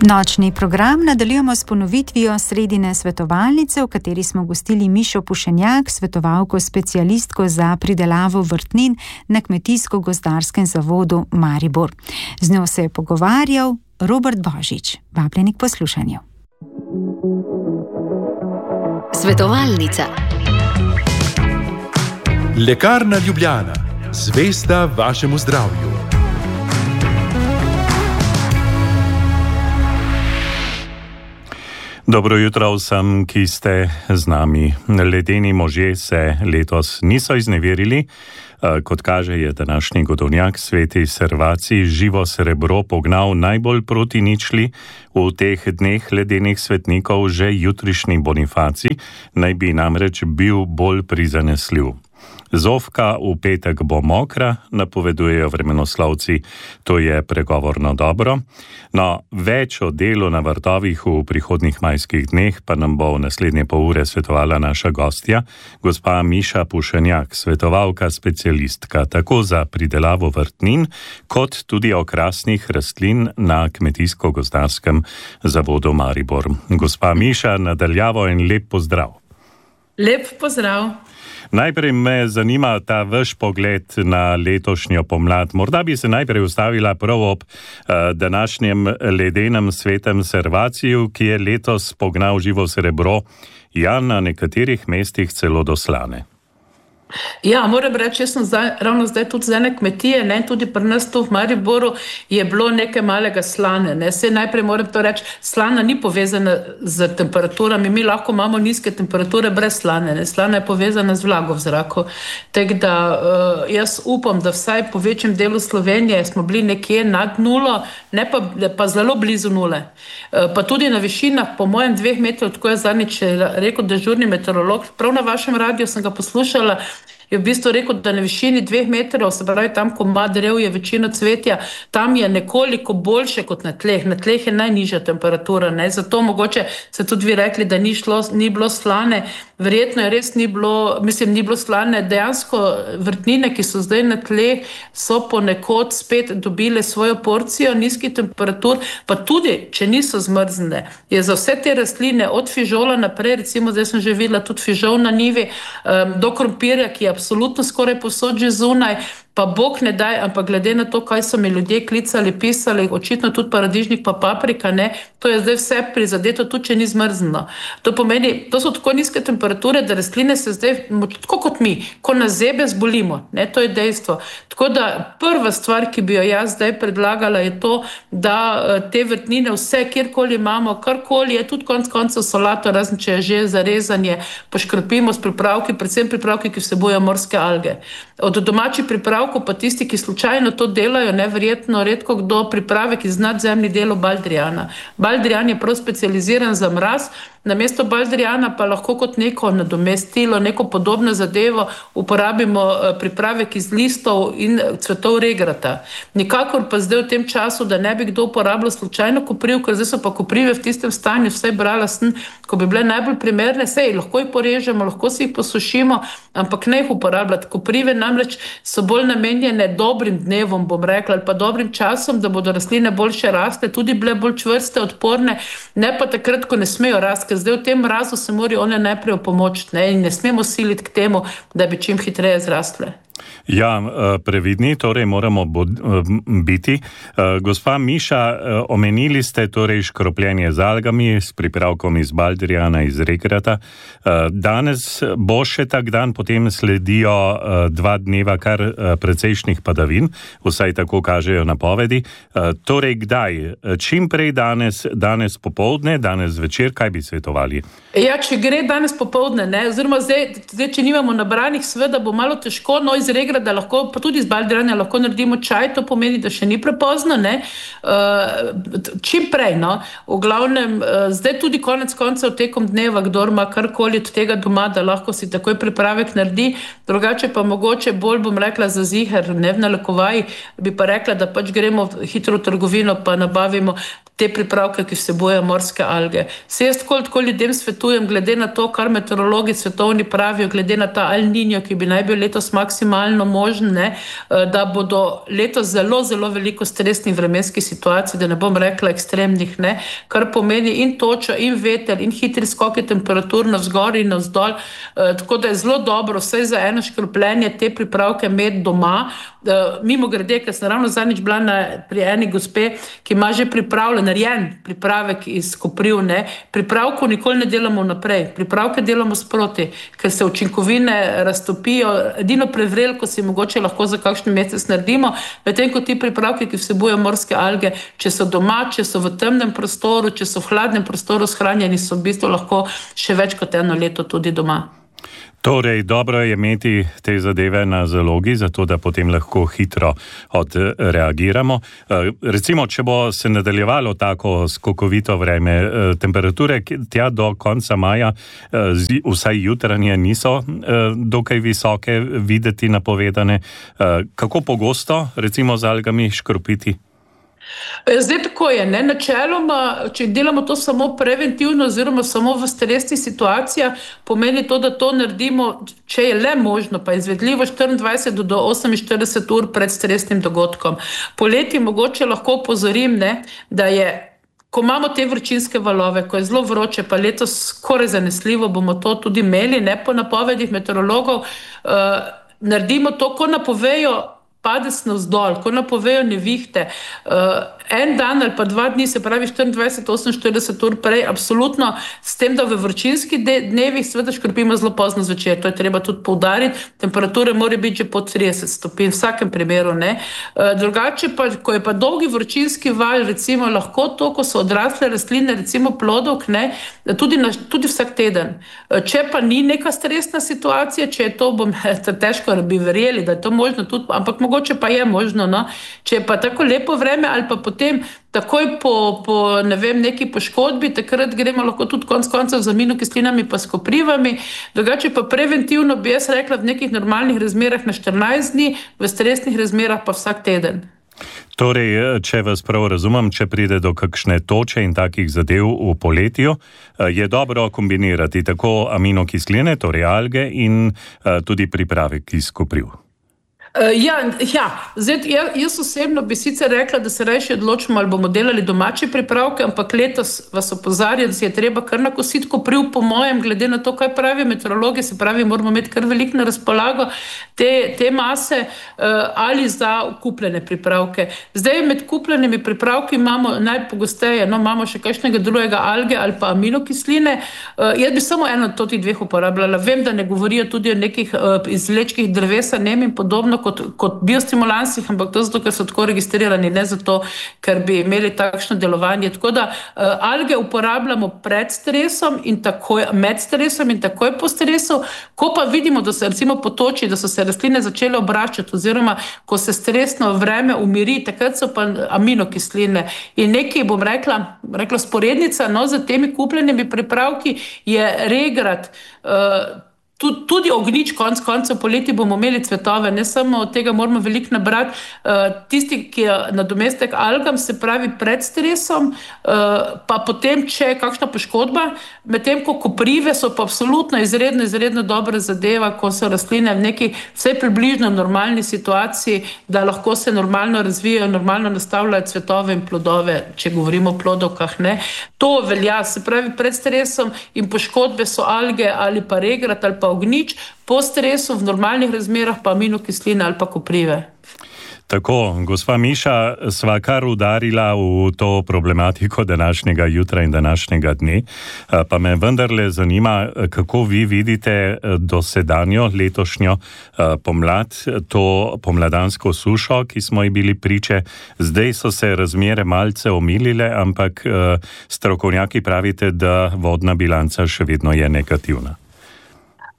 Nočni program nadaljujemo s ponovitvijo sredine svetovalnice, v kateri smo gostili Mišo Pušenjak, svetovalko specialistko za pridelavo vrtnin na Kmetijsko-gozdarskem zavodu Maribor. Z njo se je pogovarjal Robert Božič. Vabljeni k poslušanju. Svetovalnica. Lekarna Ljubljana. Zvesta vašemu zdravju. Dobro jutro vsem, ki ste z nami. Ledeni možje se letos niso izneverili. Kot kaže, je današnji godovnjak Sveti Servacij živo srebro pognal najbolj proti ničli. V teh dneh ledenih svetnikov že jutrišnji Bonifacij naj bi namreč bil bolj prizanesljiv. Zofka v petek bo mokra, napovedujejo vremenoslovci, to je pregovorno dobro. No, več o delu na vrtovih v prihodnjih majskih dneh pa nam bo v naslednje pol ure svetovala naša gostja, gospa Miša Pušenjak, svetovalka specialistka tako za pridelavo vrtnin, kot tudi okrasnih rastlin na Kmetijsko-gozdarskem zavodu Maribor. Gospa Miša, nadaljavo in lep pozdrav. Lep pozdrav. Najprej me zanima ta vaš pogled na letošnjo pomlad. Morda bi se najprej ustavila prav ob današnjem ledenem svetem Servaciju, ki je letos pognal živo srebro, ja, na nekaterih mestih celo do slane. Ja, moram reči, jaz sem ravno zdaj tudi z ene kmetije, ne, tudi pri nas tu v Mariboru je bilo nekaj malega slane. Ne. Saj najprej moram to reči, slana ni povezana z temperaturami, mi lahko imamo nizke temperature brez slane, ne. Slana je povezana z vlago v zraku. Tako da jaz upam, da vsaj po večjem delu Slovenije smo bili nekje nad nulo, ne pa zelo blizu nule. Pa tudi na višinah, po mojem 2 metrov, tako je zadnjič rekel dežurni meteorolog, prav na vašem radiju sem ga poslušala, je v bistvu rekel, da na višini 2 metrov, se pravi tam, ko ima drevje večino cvetja, tam je nekoliko boljše kot na tleh. Na tleh je najnižja temperatura, ne? Zato mogoče se tudi vi rekli, da ni bilo slane. Verjetno je res ni bilo slane. Dejansko vrtnine, ki so zdaj na tleh, so ponekod spet dobile svojo porcijo nizkih temperatur, pa tudi, če niso zmrznjene, je za vse te rastline od fižola naprej, recimo zdaj sem že videla tudi fižol na njivi, do krompirja, ki je absolutno skoraj povsod že zunaj, pa bog ne daj, ampak glede na to, kaj so mi ljudje klicali, pisali, očitno tudi paradižnik pa paprika, ne, to je zdaj vse prizadeto, tudi če ni zmrznjeno. To pomeni, to so tako nizke temperature, da rastline se zdaj, tako kot mi, ko nas zebe zbolimo, ne, to je dejstvo. Tako da prva stvar, ki bi jo jaz zdaj predlagala, je to, da te vrtnine vse, kjerkoli imamo, karkoli je, tudi konec koncev solato, razen če je že za rezanje, poškropimo s pripravki, predvsem pripravki, ki vsebujejo morske alge. Od domačih pripravkov pa tisti, ki slučajno to delajo, neverjetno redko kdo pripravek iz nadzemnih delov baldrijana. Baldrijan je prav specializiran za mraz, namesto baldrijana pa lahko kot neko nadomestilo, neko podobno zadevo uporabimo pripravek iz listov in cvetov regrata. Nikakor pa zdaj v tem času, da ne bi kdo uporabljal slučajno kopriv, ker zdaj so pa koprive v tistem stanju, vse brala sem, ko bi bile najbolj primerne, sej lahko jih porežemo, lahko si jih posušimo, ampak ne jih uporabljati. Koprive namreč so bolj namenjene dobrim dnevom, bom rekla, ali pa dobrim časom, da bodo rastline boljše raste, tudi bile bolj čvrste, odporne, ne pa takrat, ko ne smejo rasti, ker zdaj v tem mrazu se morajo one najprej opomočiti, ne, in ne smemo siliti k temu, da bi čim hitreje zrastle. Ja, previdni, torej moramo biti. Gospa Miša, omenili ste torej škropljenje z algami, s pripravkom iz baldrijana, iz regrata. Danes bo še tak dan, potem sledijo 2 dneva kar precejšnjih padavin, vsaj tako kažejo napovedi. Torej kdaj? Čim prej danes popoldne, danes večer, kaj bi svetovali? Ja, če gre danes popoldne, ne, oziroma zdaj če nimamo nabranih, seveda bo malo težko, no iz regrata lahko, pa tudi iz baldrijana lahko naredimo čaj, to pomeni, da še ni prepozno, ne, čim prej, no, v glavnem, zdaj tudi konec koncev tekom dneva, kdor ima karkoli od tega doma, da lahko si takoj pripravek naredi, drugače pa mogoče bolj, bom rekla, za ziher, ne v nalekovaji, bi pa rekla, da pač gremo hitro v trgovino, pa nabavimo te pripravke, ki vsebujejo morske alge. Se jaz tako ljudem svetujem, glede na to, kar meteorologi svetovni pravijo, glede na ta El Niño, ki bi naj bil letos maksimalno možen, da bodo letos zelo, zelo veliko stresnih vremenskih situacij, da ne bom rekla ekstremnih, kar pomeni in toča, in veter, in hitri skoki temperatur navzgor in navzdol, tako da je zelo dobro vsaj za eno škropljenje te pripravke imeti doma. Mimo grede, ker sem ravno zadnjič bila pri eni gospe, ki ima že narejen pripravek iz kopriv, pripravkov nikoli ne delamo naprej, pripravke delamo sproti, ker se učinkovine raztopijo, edino prevrelko si mogoče lahko za kakšen mesec naredimo, medtem ko ti pripravki, ki vsebujejo morske alge, če so doma, če so v temnem prostoru, če so v hladnem prostoru shranjeni, so v bistvu lahko še več kot 1 leto tudi doma. Torej, dobro je imeti te zadeve na zalogi, zato da potem lahko hitro odreagiramo. Recimo, če bo se nadaljevalo tako skokovito vreme, temperature tja do konca maja, vsaj jutranje, niso dokaj visoke videti napovedane. Kako pogosto, recimo z algami, škropiti? Zdaj tako je, načeloma, če delamo to samo preventivno oziroma samo v stresnih situacijah, pomeni to, da to naredimo, če je le možno, pa izvedljivo 24 do 48 ur pred stresnim dogodkom. Poleti mogoče lahko opozorim, da je, ko imamo te vročinske valove, ko je zelo vroče, pa letos skoraj zanesljivo bomo to tudi imeli, po napovedih meteorologov, naredimo to, ko napovejo padec navzdol, ko napovejo nevihte, en dan ali pa 2 dni, se pravi 24-48 ur prej, absolutno, s tem, da v vročinskih dnevih seveda škropimo zelo pozno zvečer, to je treba tudi poudariti, temperature mora biti že pod 30 stopinj, v vsakem primeru, Drugače pa, ko je pa dolgi vročinski val, recimo lahko to, ko so odrasle rastline, recimo plodovk, tudi vsak teden. Če pa ni neka stresna situacija, če je to, težko bi verjeli, da je to možno tudi, ampak mogoče pa je možno, Če je pa tako lepo vreme ali pa potem takoj po neki poškodbi, takrat gremo lahko tudi konec koncev z aminokislinami pa s koprivami, drugače pa preventivno bi jaz rekla v nekih normalnih razmerah na 14 dni, v stresnih razmerah pa vsak teden. Torej, če vas prav razumem, če pride do kakšne toče in takih zadev v poletju, je dobro kombinirati tako aminokisline, torej alge in tudi pripravek iz kopriv. Zdaj, jaz osebno bi sicer rekla, da se rajši odločimo, ali bomo delali domače pripravke, ampak letos vas opozarjam, da si je treba kar nakositi kopriv, po mojem, glede na to, kaj pravijo meteorologi, se pravi, moramo imeti kar veliko na razpolago te mase ali za kupljene pripravke. Zdaj, med kupljenimi pripravki imamo najpogosteje, imamo še kakšnega drugega alge ali pa aminokisline. Jaz bi samo eno od teh 2 uporabljala. Vem, da ne govorijo tudi o nekih izvlečkih drevesa, in podobno, kot biostimulansih, ampak to zato, ker so tako registrirani, ne zato, ker bi imeli takšno delovanje. Tako da alge uporabljamo pred stresom in takoj, med stresom in takoj po stresu, ko pa vidimo, da se recimo potoči, da so se rastline začele obračati, oziroma ko se stresno vreme umiri, takrat so pa aminokisline. In nekaj, bom rekla sporednica, za temi kupljenimi pripravki je regrat, tudi ognjič, koncev poleti bomo imeli cvetove, ne samo od tega moramo veliko nabrati. Tisti, ki je nadomestek algam, se pravi pred stresom, pa potem, če je kakšna poškodba, medtem ko koprive so pa absolutno izredno dobra zadeva, ko so rastline v neki vsaj približno normalni situaciji, da lahko se normalno razvijajo, normalno nastavljajo cvetove in plodove, če govorimo o plodovkah. To velja, se pravi pred stresom in poškodbe so alge ali pa regrat ali pa ognjič, po stresu v normalnih razmerah pa aminokisline ali pa koprive. Tako, gospa Miša, sva kar udarila v to problematiko današnjega jutra in današnjega dne, pa me vendarle zanima, kako vi vidite dosedanjo letošnjo pomlad, to pomladansko sušo, ki smo ji bili priče. Zdaj so se razmere malce omilile, ampak strokovnjaki pravite, da vodna bilanca še vedno je negativna.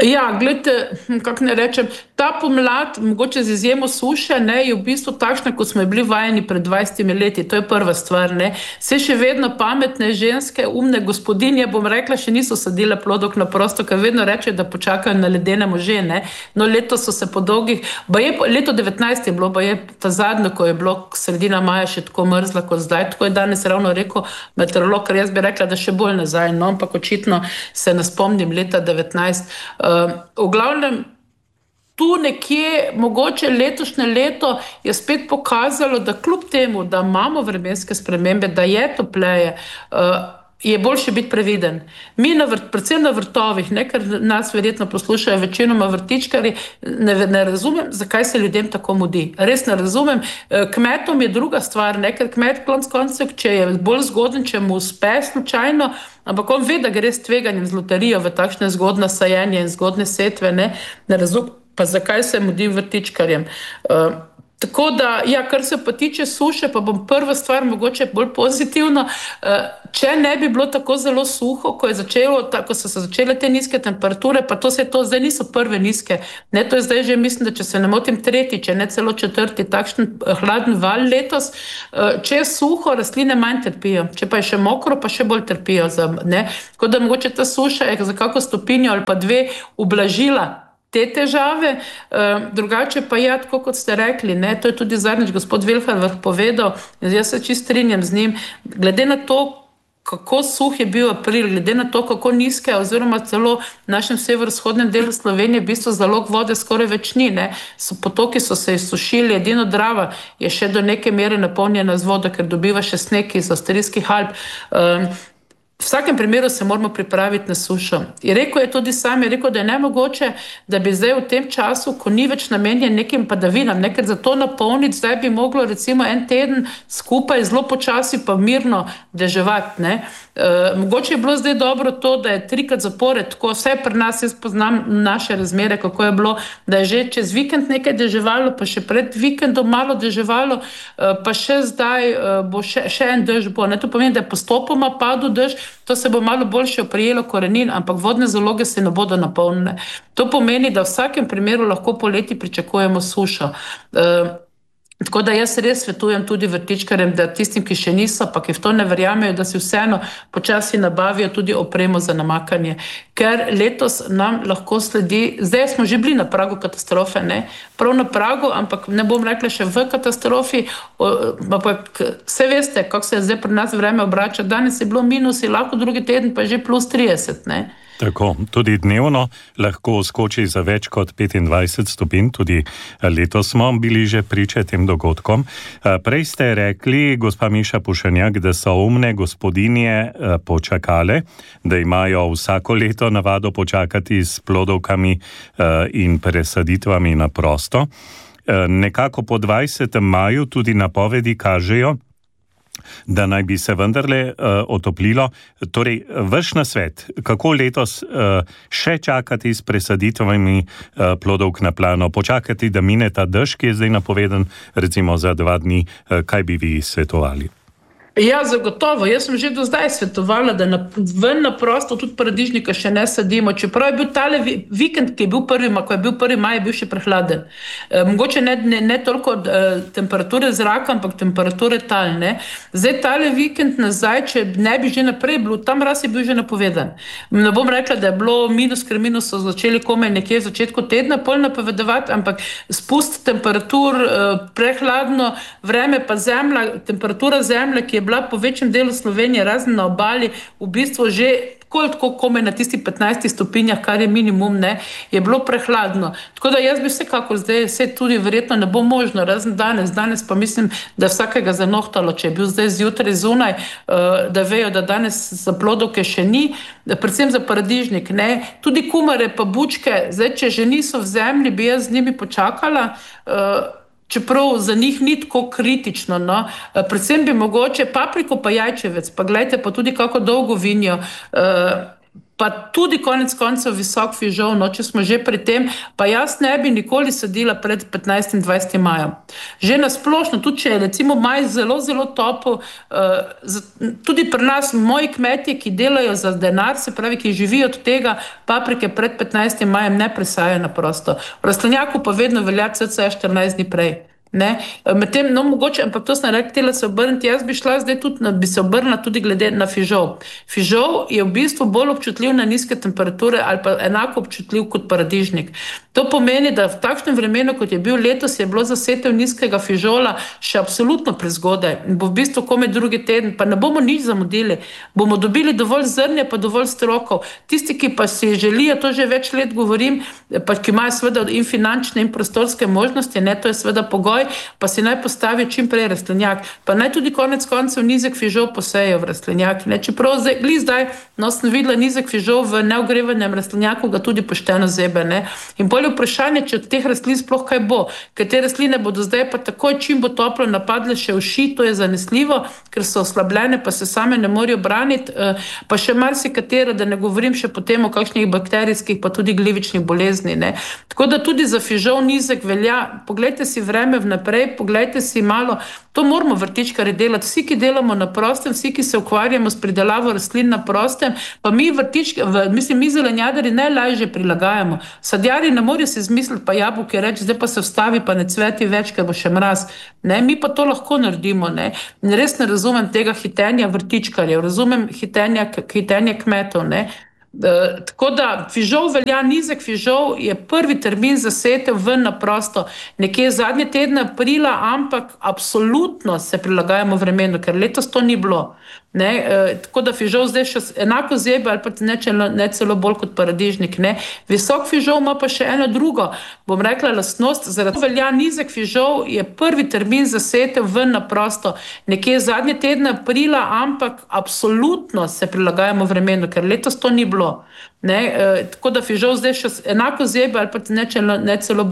Ja, gledajte, kako ne rečem, ta pomlad, mogoče z izjemo suše, ne, je v bistvu takšna, kot smo bili vajeni pred 20 leti. To je prva stvar. Ne. Vse še vedno pametne ženske, umne gospodinje, bom rekla, še niso sadile plodov na prosto, ker vedno rečejo, da počakajo na ledene može. Ne. No, letos so se po dolgih, leto 19 je bilo, je ta zadnje, ko je bilo sredina maja še tako mrzla kot zdaj. Tako je danes ravno rekel meteorolog, ker jaz bi rekla, da še bolj nazaj. No, ampak očitno se ne spomnim leta 19. V glavnem, tu nekje, mogoče letošnje leto je spet pokazalo, da kljub temu, da imamo vremenske spremembe, da je topleje, je boljše biti previden. Mi, predvsem na vrtovih, ne, ker nas verjetno poslušajo večinoma vrtičkari, ne razumem, zakaj se ljudem tako mudi. Res ne razumem. Kmetom je druga stvar, ne, ker kmet koncev, če je bolj zgoden, če mu uspe slučajno, ampak on ve, da gre s tveganjem z loterijo v takšne zgodne sajenje in zgodne setve, ne razumem, pa zakaj se mudi vrtičkarjem. Tako da, ja, kar se pa tiče suše, pa bom prva stvar mogoče bolj pozitivno. Če ne bi bilo tako zelo suho, ko so se začele te nizke temperature, pa to zdaj niso prve nizke. Ne, to je zdaj že, mislim, da če se ne motim, tretji, če ne celo četrti, takšen hladen val letos. Če je suho, rastline manj trpijo. Če pa je še mokro, pa še bolj trpijo. Tako da mogoče ta suša je za kako stopinjo ali pa dve ublažila te težave, drugače pa ja, tako kot ste rekli, ne, to je tudi zadnjič gospod Vilhar povedal, jaz se čisto strinjam z njim, glede na to, kako suh je bil april, glede na to, kako nizke, oziroma celo v našem severovzhodnem delu Slovenije v bistvu zalog vode skoraj več ni, ne. Potoki so se izsušili, edino Drava je še do neke mere napolnjena z vodo, ker dobiva še sneg iz Avstrijskih Alp. V vsakem primeru se moramo pripraviti na sušo. In rekel je tudi sam, da je nemogoče, da bi zdaj v tem času, ko ni več namenjen nekim padavinam, ker za to napolniti, zdaj bi moglo recimo en teden skupaj zelo počasi pa mirno deževati. Mogoče je bilo zdaj dobro to, da je 3krat zapored, tako vse pri nas, jaz poznam naše razmere, kako je bilo, da je že čez vikend nekaj deževalo, pa še pred vikendom malo deževalo, pa še zdaj bo še en dež bo. To pomeni, da je postopoma padel dež, to se bo malo boljše oprijelo korenin, ampak vodne zaloge se ne bodo napolnile. To pomeni, da v vsakem primeru lahko poleti pričakujemo sušo. Tako da jaz res svetujem tudi vrtičkarjem, da tistim, ki še niso, pa ki v to ne verjamejo, da si vseeno počasi nabavijo tudi opremo za namakanje. Ker letos nam lahko sledi, zdaj smo že bili na pragu katastrofe, ne? Prav na pragu, ampak ne bom rekla še v katastrofi, ampak vse veste, kako se je zdaj pri nas vreme obrača. Danes je bilo minus, lahko drugi teden pa že plus 30, ne? Tako, tudi dnevno lahko skoči za več kot 25 stopinj, tudi letos smo bili že priče tem dogodkom. Prej ste rekli, gospa Miša Pušenjak, da so umne gospodinje počakale, da imajo vsako leto navado počakati s plodovkami in presaditvami na prosto. Nekako po 20. maju tudi napovedi kažejo, da naj bi se vendarle otoplilo. Torej, vaš nasvet, kako letos še čakati s presaditvami plodovk na plano, počakati, da mine ta dež, ki je zdaj napovedan, recimo za 2 dni, kaj bi vi svetovali? Ja, zagotovo. Jaz sem že do zdaj svetovala, da ven na prosto tudi paradižnika še ne sadimo. Čeprav je bil tale vikend, ki je bil ko je bil 1. maj, je bil še prehladen. Mogoče ne toliko temperature zraka, ampak temperature tal. Zdaj tale vikend nazaj, če ne bi že naprej bil, tam raz je bil že napovedan. Ne bom rekla, da je bilo minus, ker minus so začeli komaj nekje v začetku tedna pol napovedovati, ampak spust temperatur, prehladno vreme pa temperatura zemlje, ki je bila po večjem delu Slovenije, razen na obali, v bistvu že tako komaj na tistih 15 stopinjah, kar je minimum, je bilo prehladno. Tako da jaz bi vsekakor zdaj, vse tudi verjetno ne bo možno, razen danes pa mislim, da je vsakega zanohtalo, če je bil zdaj zjutraj zunaj, da vejo, da danes za plodovke še ni, predvsem za paradižnik, tudi kumare pa bučke, zdaj, če že niso v zemlji, bi jaz z njimi počakala, čeprav za njih ni tako kritično. Predvsem bi mogoče papriko pa jajčevec, pa gledajte, pa tudi kako dolgo vinijo, pa tudi konec koncev visok fižol, no, če smo že pri tem, pa jaz ne bi nikoli sadila pred 15. in 20. majem. Že nasplošno, tudi če je recimo maj zelo, zelo topel, tudi pri nas moji kmetje, ki delajo za denar, se pravi, ki živijo od tega, paprike pred 15. majem ne presajajo na prosto. V rastlinjaku pa vedno velja cca 14 dni prej. Medtem, no mogoče, ampak to sem rekla se obrniti, jaz bi šla zdaj tudi, bi se obrnila tudi glede na fižol. Fižol je v bistvu bolj občutljiv na nizke temperature ali pa enako občutljiv kot paradižnik. To pomeni, da v takšnem vremenu, kot je bil letos, je bilo za setev nizkega fižola še absolutno prezgodaj. Bo v bistvu komaj drugi teden, pa ne bomo nič zamudili. Bomo dobili dovolj zrnja, pa dovolj strokov. Tisti, ki pa si želijo, to že več let govorim, pa ki imajo seveda in finančne in prostorske možnosti, ne, to je seveda pogoj, pa si naj postavi čim prej rastlinjak. Pa naj tudi konec koncev nizek fižol posejejo v rastlinjak. Čeprav zdaj, no, sem videla nizek fižol v neogrevanem rastlinjaku, ga tudi pošteno zebe. Ne? In bolj vprašanje, če od teh rastlin sploh kaj bo. Ker te rastline bodo zdaj pa takoj, čim bo toplo, napadle še uši, to je zanesljivo, ker so oslabljene, pa se same ne morejo braniti. Pa še marsikatera, da ne govorim še potem o kakšnih bakterijskih, pa tudi glivičnih bolezni. Ne? Tako da tudi za fižol nizek velja. Poglejte si vreme vnaprej, poglejte si malo, to moramo vrtičkarji delati. Vsi, ki delamo na prostem, vsi, ki se ukvarjamo s pridelavo rastlin na prostem, pa mi mi zelenjadari najlažje prilagajamo. Sadjari ne morejo si izmisliti pa jabolke reči, zdaj pa se vstavi, pa ne cveti več, ker bo še mraz. Ne, mi pa to lahko naredimo. Ne. In res ne razumem tega hitenja vrtičkarjev, razumem hitenje kmetov. Ne. Tako da fižol velja, nizek fižol je prvi termin za setev ven na prosto nekje zadnje tedne aprila, ampak absolutno se prilagajamo vremenu, ker letos to ni bilo. Tako da fižol zdaj še enako zebe ali pa ne celo bolj kot paradižnik. Ne. Visok fižol ima pa še eno drugo, bom rekla, lastnost, zaradi velja nizek fižol je prvi termin za setev ven na prosto nekje zadnje tedne aprila, ampak absolutno se prilagajamo vremenu, ker letos to ni bilo. Tako da fižol zdaj še enako zebe ali pa ne celo